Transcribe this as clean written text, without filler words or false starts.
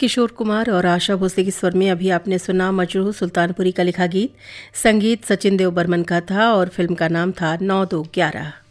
किशोर कुमार और आशा भोसले की स्वर में अभी आपने सुना मजरूह सुल्तानपुरी का लिखा गीत। संगीत सचिन देव बर्मन का था और फिल्म का नाम था 9-2-11।